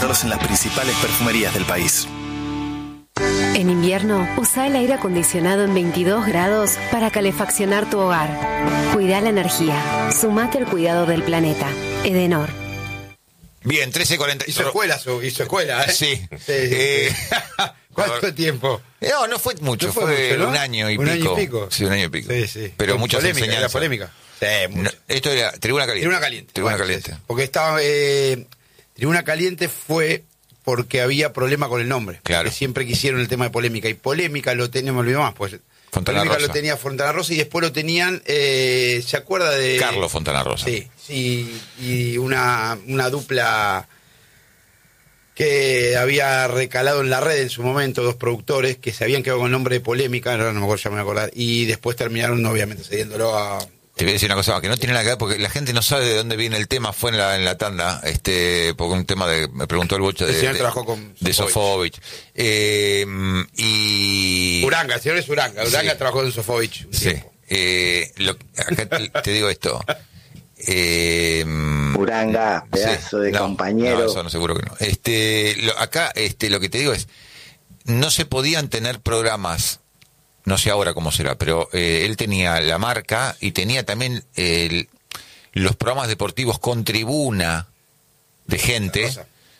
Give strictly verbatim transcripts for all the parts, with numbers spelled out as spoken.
encontrarlos en las principales perfumerías del país. En invierno, usa el aire acondicionado en veintidós grados para calefaccionar tu hogar. Cuida la energía. Sumate al cuidado del planeta. Edenor. Bien, trece cuarenta. Hizo escuela, su, hizo escuela, ¿eh? Sí. sí, sí, Eh, sí. ¿Cuánto tiempo? No, no fue mucho, No fue, fue mucho, ¿no? un año y un pico. año y pico. Sí, un año y pico. Sí, sí. Pero Con muchas polémica, enseñanzas. ¿Era polémica? Sí, mucho. No, esto era Tribuna Caliente. Tribuna Caliente. Tribuna Bueno, Caliente. sí, sí. Porque estaba... Eh, Tribuna Caliente fue porque había problema con el nombre. Claro. Porque siempre quisieron el tema de polémica. Y polémica lo teníamos, me olvidó más, pues... Fontana Polémica Rosa. lo tenía Fontana Rosa y después lo tenían... Eh, ¿se acuerda de...? Carlos Fontana Rosa. Sí, sí. Y una, una dupla... que había recalado en la red en su momento, dos productores que se habían quedado con el nombre de Polémica, ahora no me acuerdo, ya me voy a acordar, y después terminaron obviamente cediéndolo a... Te voy a decir una cosa que no tiene nada que ver, porque la gente no sabe de dónde viene el tema, fue en la, en la tanda, este, porque un tema de, me preguntó el Bocha de, El señor de, trabajó con de Sofovich. Eh, y... Uranga, el señor es Uranga, Uranga Sí. trabajó en Sofovich un Sí. tiempo. Eh, lo, acá te, te digo esto. Eh, Uranga, pedazo sí, de no, compañero. No, eso no, seguro que no. Este, lo, acá, este, lo que te digo es, no se podían tener programas, no sé ahora cómo será, pero eh, él tenía la marca y tenía también el, los programas deportivos con tribuna de gente.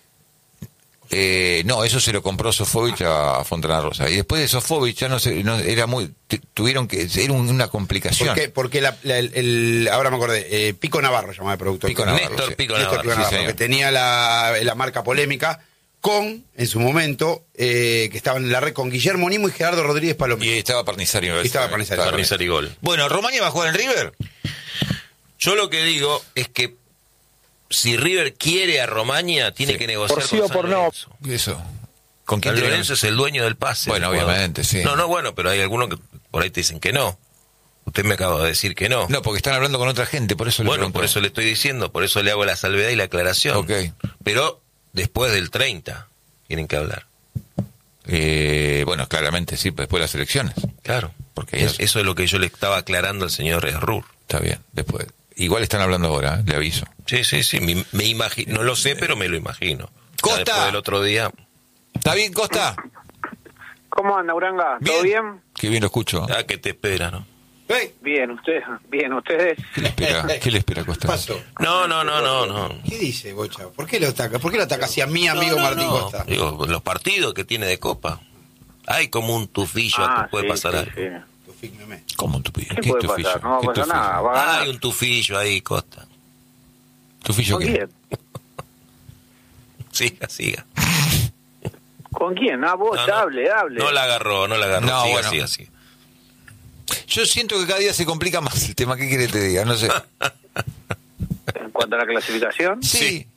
Eh, no, eso se lo compró Sofovich a Fontana Rosa. Y después de Sofovich ya no se, no, era muy, t- tuvieron que, era un- una complicación. ¿Por qué? Porque la, la- el, el- ahora me acordé, eh, Pico Navarro llamaba el productor. Pico Navarro, Néstor sí. Pico Néstor Navarro. Pico sí, Navarro, señor. que tenía la, la marca Polémica con, en su momento, eh, que estaban en la red con Guillermo Nimo y Gerardo Rodríguez Palomino. Y estaba Parnizari. Y estaba Parnizari. Parnizari y gol. Bueno, ¿Romaña va a jugar en River? Yo lo que digo es que si River quiere a Romaña, tiene Sí. que negociar Por sí con o San por no. Lorenzo. Eso. ¿Con quién San tiene- Lorenzo es el dueño del pase. Bueno, del jugador. obviamente, sí. No, no, bueno, pero hay algunos que por ahí te dicen que no. Usted me acaba de decir que no. No, porque están hablando con otra gente, por eso le Bueno, pregunto. por eso le estoy diciendo, por eso le hago la salvedad y la aclaración. Ok. Pero después del treinta tienen que hablar. Eh, bueno, claramente sí, después de las elecciones. Claro. Porque Es- ya- eso es lo que yo le estaba aclarando al señor Errur. Está bien, después. Igual están hablando ahora, ¿eh? Le aviso. Sí, sí, sí, me, me imagino, no lo sé, pero me lo imagino. Ya Costa. después del otro día. ¿Está bien, Costa? ¿Cómo anda, Uranga? ¿Todo bien? Qué bien lo escucho. Ah, que te espera, ¿no? Bien, ustedes, bien, ustedes. ¿Qué le espera? ¿Qué le espera, ¿Qué Costa? pasó? No, no, no, no, no. ¿Qué dice, Bocha? ¿Por qué lo ataca? ¿Por qué lo ataca hacia mi amigo No, no, Martín no. Costa? Digo, los partidos que tiene de Copa. Hay como un tufillo Ah, que puede sí, pasar sí, algo. sí. Tu fíjame. ¿Cómo un tufillo? ¿Qué ¿Qué puede tufillo? pasar? No va a ¿Qué pasar tufillo? nada, va a ganar. Hay un tufillo ahí, Costa. ¿Tufillo ¿Con qué? quién? Siga, siga. ¿Con quién? Ah, vos, No, no. hable, hable. No la agarró, no la agarró. No, siga, bueno. siga, siga. Yo siento que cada día se complica más el tema. ¿Qué quiere que te diga? No sé. En cuanto a la clasificación. Sí.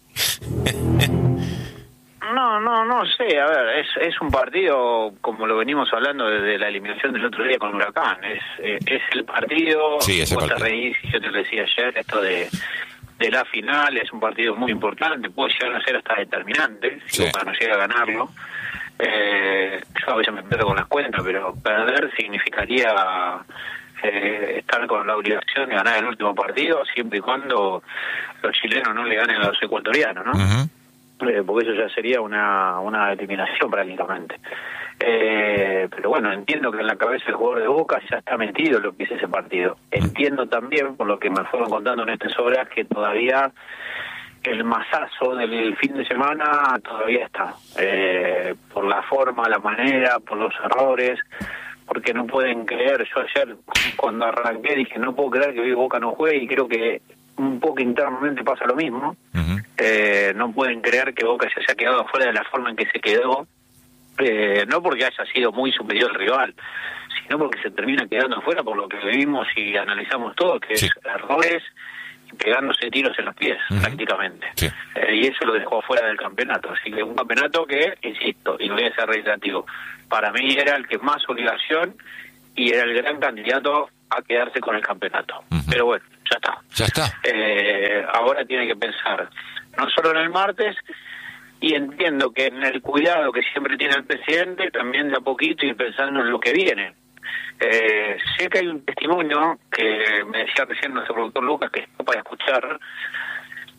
No, no, no sé. A ver, es, es un partido, como lo venimos hablando desde la eliminación del otro día con Huracán. Es, eh, es el partido. Sí, ese vos te partido. reís, y yo te lo decía ayer, esto de, de la final. Es un partido muy importante. Puede llegar a ser hasta determinante. Si Sí. Boca no llega a ganarlo. Eh, yo a veces me pierdo con las cuentas, pero perder significaría eh, estar con la obligación de ganar el último partido, siempre y cuando los chilenos no le ganen a los ecuatorianos, ¿no? Ujú. Eh, porque eso ya sería una, una eliminación prácticamente. Eh, pero bueno, entiendo que en la cabeza del jugador de Boca ya está metido lo que es ese partido. Entiendo también, por lo que me fueron contando en estas horas, que todavía el masazo del fin de semana todavía está. Eh, por la forma, la manera, por los errores, porque no pueden creer. Yo ayer, cuando arranqué, dije, no puedo creer que hoy Boca no juegue, y creo que un poco internamente pasa lo mismo. Ujú. Eh, no pueden creer que Boca se haya quedado afuera de la forma en que se quedó, eh, no porque haya sido muy superior el rival, sino porque se termina quedando afuera por lo que vimos y analizamos todo, que Sí. es errores y pegándose tiros en los pies, Ujú. prácticamente. Sí. Eh, y eso lo dejó afuera del campeonato. Así que un campeonato que, insisto, y lo voy a ser reiterativo, para mí era el que más obligación y era el gran candidato a quedarse con el campeonato. Ujú. Pero bueno, ya está. Ya está. Eh, ahora tiene que pensar no solo en el martes, y entiendo que en el cuidado que siempre tiene el presidente, también de a poquito ir pensando en lo que viene. Eh, sé que hay un testimonio que me decía recién nuestro productor Lucas, que está para escuchar,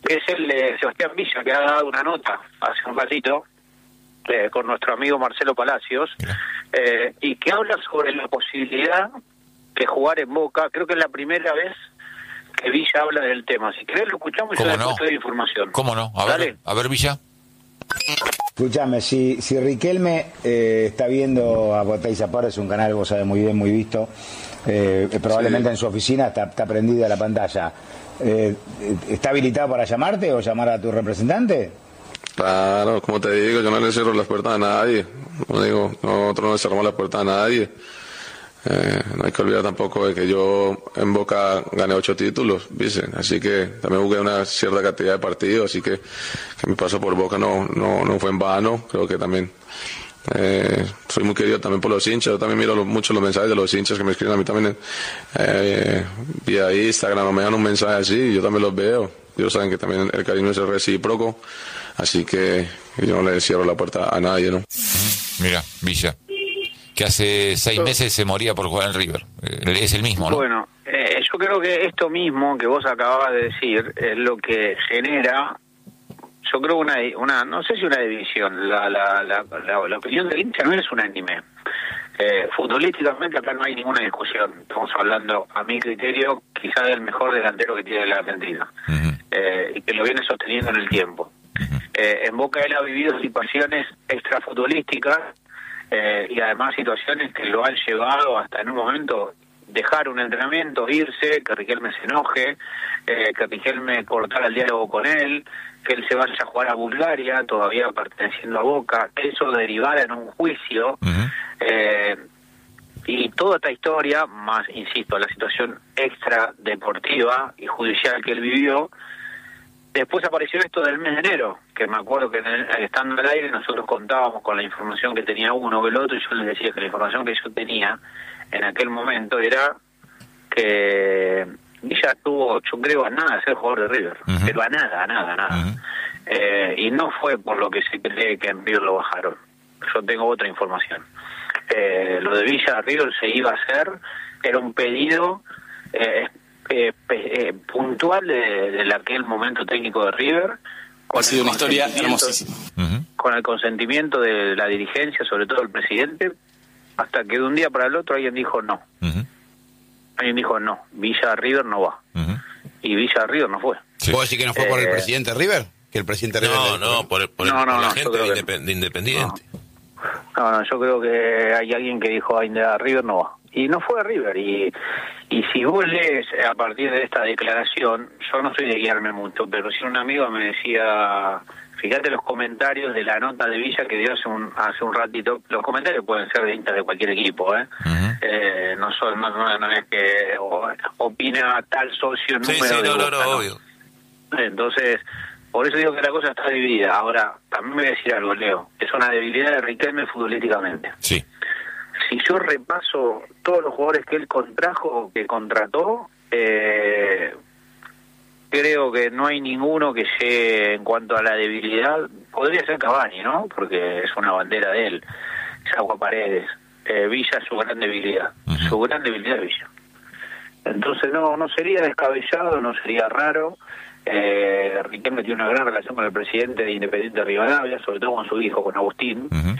que es el de Sebastián Villa, que ha dado una nota hace un ratito eh, con nuestro amigo Marcelo Palacios, eh, y que habla sobre la posibilidad de jugar en Boca. Creo que es la primera vez que Villa habla del tema. Si querés lo escuchamos y yo después te doy información. ¿Cómo no? A Dale. ver, a ver, Villa. Escúchame, si, si Riquelme eh, está viendo a Boteiza Zapora, es un canal, vos sabés, muy bien, muy visto, eh, probablemente sí. En su oficina está, está prendida la pantalla. Eh, ¿Está habilitado para llamarte o llamar a tu representante? Claro, como te digo, yo no le cierro las puertas a nadie. Como digo, nosotros no le cerramos las puertas a nadie. Eh, no hay que olvidar tampoco de que yo en Boca gané ocho títulos, ¿viste? Así que también jugué una cierta cantidad de partidos, así que, que mi paso por Boca no, no, no fue en vano. Creo que también eh, soy muy querido también por los hinchas. Yo también miro lo, mucho los mensajes de los hinchas que me escriben a mí también eh, vía Instagram, o me dan un mensaje así, yo también los veo. Ellos saben que también el cariño es recíproco, así que yo no le cierro la puerta a nadie, ¿no? Mira, Villa, que hace seis meses se moría por jugar en River. Es el mismo, ¿no? Bueno, eh, yo creo que esto mismo que vos acababas de decir es lo que genera, yo creo una, una no sé si una división, la, la, la, la, la opinión del hincha no es unánime. Eh, futbolísticamente acá no hay ninguna discusión. Estamos hablando, a mi criterio, quizá del mejor delantero que tiene la Argentina, uh-huh. eh, y que lo viene sosteniendo en el tiempo. Uh-huh. Eh, en Boca él ha vivido situaciones extrafutbolísticas, Eh, y además situaciones que lo han llevado hasta en un momento dejar un entrenamiento, irse, que Riquelme se enoje, eh, que Riquelme cortara el diálogo con él, que él se vaya a jugar a Bulgaria, todavía perteneciendo a Boca, que eso derivara en un juicio, uh-huh. eh, y toda esta historia, más, insisto, la situación extra deportiva y judicial que él vivió. Después apareció esto del mes de enero, que me acuerdo que en el, estando al aire nosotros contábamos con la información que tenía uno o el otro, y yo les decía que la información que yo tenía en aquel momento era que Villa estuvo, yo creo, a nada de ser jugador de River, uh-huh. pero a nada, a nada, a nada. Uh-huh. Eh, y no fue por lo que se cree que en River lo bajaron. Yo tengo otra información. Eh, lo de Villa a River se iba a hacer, era un pedido eh, Eh, eh, puntual de, de aquel momento técnico de River. Ha sido una historia hermosísima. Con el consentimiento de la dirigencia, sobre todo el presidente, hasta que de un día para el otro alguien dijo no. Uh-huh. Alguien dijo no, Villa a River no va. Uh-huh. Y Villa a River no fue. Sí. ¿Puedo decir que no fue eh, por el presidente de River? Que el presidente de River No, no, por, por, el, no, no, por la no, gente de, independ- de Independiente. No. no, no, yo creo que hay alguien que dijo a River no va. Y no fue a River. Y, y si vos lees a partir de esta declaración, yo no soy de guiarme mucho, pero si un amigo me decía, fíjate los comentarios de la nota de Villa que dio hace un hace un ratito. Los comentarios pueden ser de hinchas de cualquier equipo, ¿eh? Uh-huh. eh no, son, no, no, no es que o, opina tal socio número sí, sí, de no, Boca, no, no, ¿no? obvio. Entonces, por eso digo que la cosa está dividida. Ahora, también me voy a decir algo, Leo. Es una debilidad de Riquelme futbolísticamente. Sí. Si yo repaso todos los jugadores que él contrajo, que contrató, eh, creo que no hay ninguno que llegue en cuanto a la debilidad. Podría ser Cavani, ¿no? Porque es una bandera de él. Es Agua Paredes. Eh, Villa es su gran debilidad. Uh-huh. Su gran debilidad es Villa. Entonces no no sería descabellado, no sería raro. Eh, Riquelme tiene una gran relación con el presidente de Independiente de Rivadavia, sobre todo con su hijo, con Agustín. Uh-huh.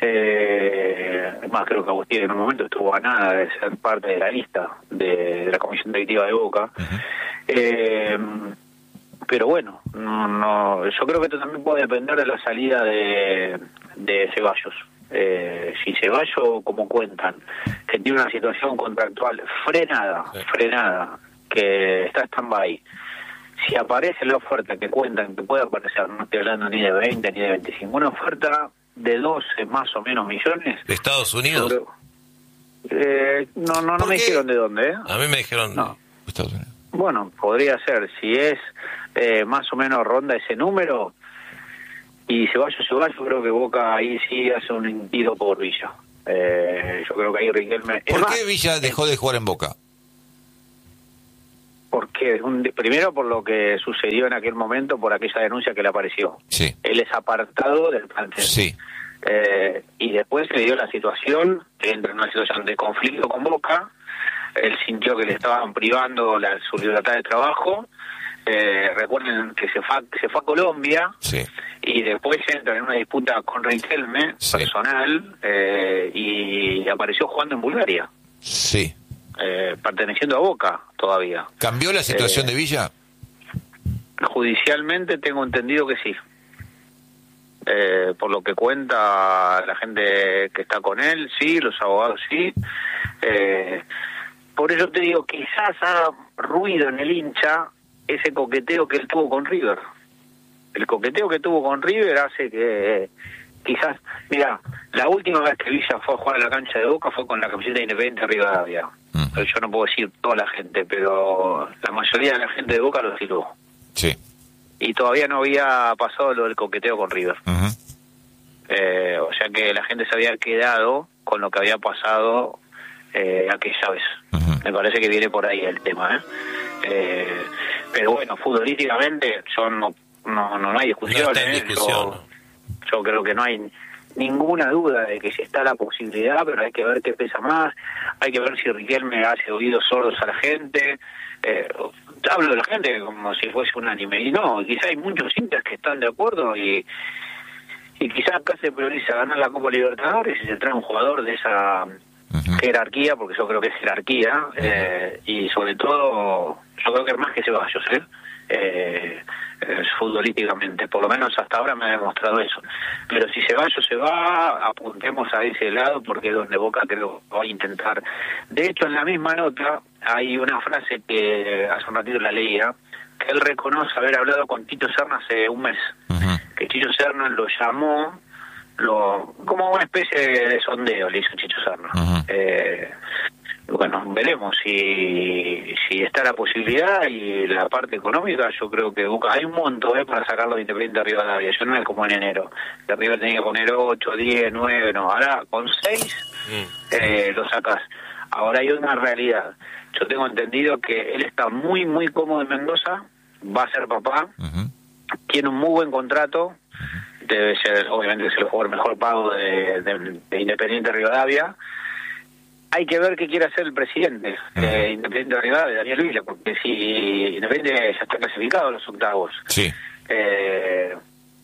Eh, más creo que Agustín en un momento estuvo a nada de ser parte de la lista de, de la comisión directiva de Boca. Uh-huh. eh, pero bueno, no, no, yo creo que esto también puede depender de la salida de, de Ceballos. Eh, si Ceballos, como cuentan, que tiene una situación contractual frenada, sí. frenada, que está stand-by, si aparece la oferta que cuentan que puede aparecer, no estoy hablando ni de veinte ni de veinticinco, una oferta de doce más o menos millones. ¿De Estados Unidos? Sobre, eh, no, no, no me dijeron de dónde, ¿eh? A mí me dijeron no. de Estados Unidos. Bueno, podría ser, si es eh, más o menos ronda ese número, y Ceballos, Ceballos, creo que Boca ahí sí hace un tiro por Villa. Eh, yo creo que ahí Riquelme... ¿Por más, qué Villa dejó de jugar en Boca? Porque un, primero por lo que sucedió en aquel momento, por aquella denuncia que le apareció. Sí. Él es apartado del plantel. Sí. Eh, y después se le dio la situación, que entra en una situación de conflicto con Boca, él sintió que le estaban privando la, su libertad de trabajo, Eh, recuerden que se fue, se fue a Colombia sí. y después entra en una disputa con Riquelme, sí. personal, eh, y apareció jugando en Bulgaria. Sí. Eh, perteneciendo a Boca todavía. ¿Cambió la situación eh, de Villa? Judicialmente tengo entendido que sí. Eh, por lo que cuenta la gente que está con él, sí, los abogados sí. Eh, por eso te digo, quizás haga ruido en el hincha ese coqueteo que él tuvo con River. El coqueteo que tuvo con River hace que eh, quizás, mira, la última vez que Villa fue a jugar a la cancha de Boca fue con la camiseta Independiente Rivadavia. Uh-huh. Yo no puedo decir toda la gente, pero la mayoría de la gente de Boca lo tiró. Sí. Y todavía no había pasado lo del coqueteo con River. Uh-huh. Eh, o sea que la gente se había quedado con lo que había pasado eh, aquella vez. Uh-huh. Me parece que viene por ahí el tema, ¿eh? Eh, pero bueno, futbolísticamente yo no no, no, no hay discusión, no está en ¿eh? discusión. Yo, yo creo que no hay ninguna duda de que si está la posibilidad, pero hay que ver qué pesa más, hay que ver si Riquelme hace oídos sordos a la gente. Eh, hablo de la gente como si fuese unánime, y no, quizá hay muchos hinchas que están de acuerdo y y quizás acá se prioriza ganar la Copa Libertadores y se trae un jugador de esa uh-huh. jerarquía, porque yo creo que es jerarquía, uh-huh. eh, y sobre todo yo creo que es más que Ceballos, ¿eh? Eh, eh, futbolísticamente, por lo menos hasta ahora me ha demostrado eso. Pero si Ceballos se va, apuntemos a ese lado, porque es donde Boca creo que va a intentar. De hecho, en la misma nota hay una frase que hace un ratito la leía, que él reconoce haber hablado con Tito Serna hace un mes. Uh-huh. Que Chicho Serna lo llamó, lo como una especie de sondeo le hizo Chicho Serna. Uh-huh. Eh, bueno, veremos si si está la posibilidad y la parte económica. Yo creo que Boca hay un monto eh, para sacarlo de Independiente de Rivadavia. Yo no es como en enero, que arriba tenía que poner ocho, diez, nueve, no, ahora con seis eh, lo sacas. Ahora hay una realidad. Yo tengo entendido que él está muy muy cómodo en Mendoza, va a ser papá, uh-huh. tiene un muy buen contrato, uh-huh. debe ser, obviamente, es el jugador mejor pago de, de, de Independiente Rivadavia. Hay que ver qué quiere hacer el presidente uh-huh. de Independiente Rivadavia, Daniel Vila, porque si Independiente ya está clasificado a los octavos. Sí. Eh,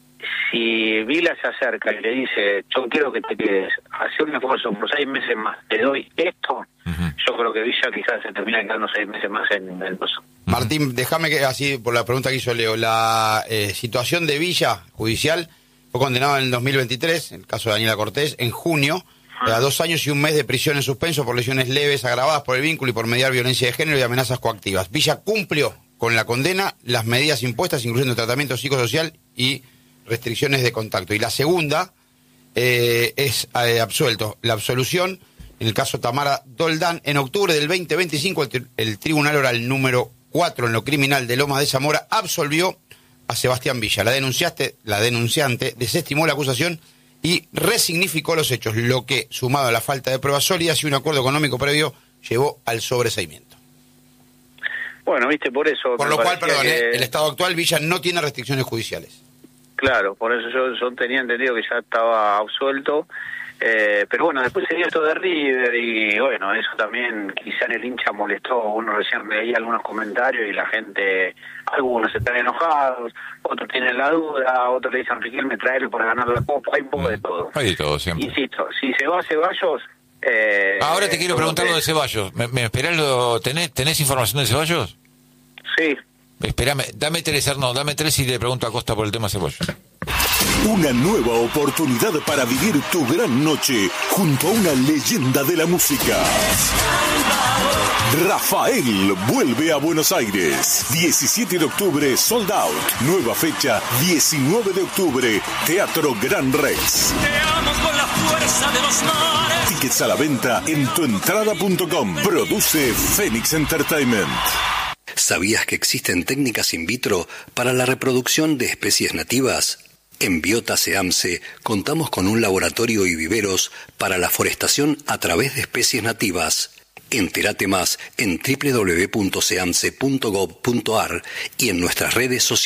si Vila se acerca y le dice, yo quiero que te quedes, hacer un esfuerzo por seis meses más, te doy esto, uh-huh. yo creo que Villa quizás se termina quedando seis meses más en Mendoza. Martín, déjame que, así por la pregunta que hizo Leo, la eh, situación de Villa judicial fue condenado en el dos mil veintitrés, en el caso de Daniela Cortés, en junio, uh-huh. a dos años y un mes de prisión en suspenso por lesiones leves agravadas por el vínculo y por mediar violencia de género y amenazas coactivas. Villa cumplió con la condena las medidas impuestas, incluyendo tratamiento psicosocial y restricciones de contacto. Y la segunda eh, es eh, absuelto. La absolución en el caso Tamara Doldán. En octubre del veinte veinticinco, el, tri- el Tribunal Oral número cuatro en lo criminal de Lomas de Zamora absolvió a Sebastián Villa. La denunciante, la denunciante desestimó la acusación y resignificó los hechos, lo que, sumado a la falta de pruebas sólidas y un acuerdo económico previo, llevó al sobreseimiento. Bueno, viste, por eso... Por lo cual, perdón, que... el estado actual, Villa no tiene restricciones judiciales. Claro, por eso yo, yo tenía entendido que ya estaba absuelto, eh, pero bueno, después se dio esto de River y bueno, eso también quizá en el hincha molestó. Uno recién leía algunos comentarios y la gente, algunos están enojados, otros tienen la duda, otros le dicen Riquelme traerlo para ganar la Copa, hay un poco de todo. Hay de todo siempre. Insisto, si se va a Ceballos... Eh, Ahora te quiero preguntar lo de Ceballos. ¿Me, me esperás lo, tenés, ¿Tenés información de Ceballos? Sí. Espérame, dame tres, no, dame tres y le pregunto a Costa por el tema Ceballos. Una nueva oportunidad para vivir tu gran noche junto a una leyenda de la música. Rafael vuelve a Buenos Aires. diecisiete de octubre, sold out. Nueva fecha, diecinueve de octubre, Teatro Gran Rex. Te amo con la fuerza de los mares. Tickets a la venta en tuentrada punto com. Produce Phoenix Entertainment. ¿Sabías que existen técnicas in vitro para la reproducción de especies nativas? En Biota SEAMSE contamos con un laboratorio y viveros para la forestación a través de especies nativas. Entérate más en doble u doble u doble u punto seamse punto gov punto ar y en nuestras redes sociales.